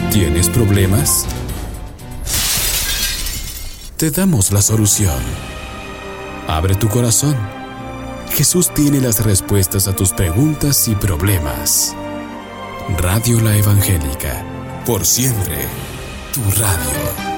¿Tienes problemas? Te damos la solución. Abre tu corazón. Jesús tiene las respuestas a tus preguntas y problemas. Radio La Evangélica, por siempre, tu radio.